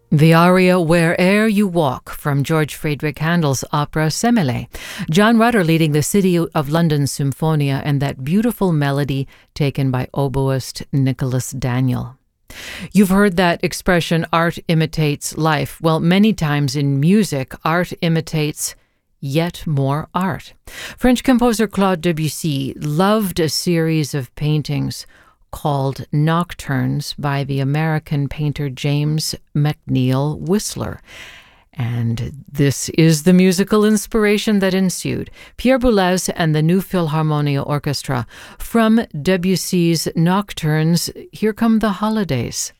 The aria Where'er You Walk from George Friedrich Handel's opera Semele. John Rutter leading the City of London Symphonia and that beautiful melody taken by oboist Nicholas Daniel. You've heard that expression, art imitates life. Well, many times in music, art imitates yet more art. French composer Claude Debussy loved a series of paintings called Nocturnes by the American painter James McNeill Whistler. And this is the musical inspiration that ensued. Pierre Boulez and the New Philharmonia Orchestra. From Debussy's Nocturnes, here come the holidays.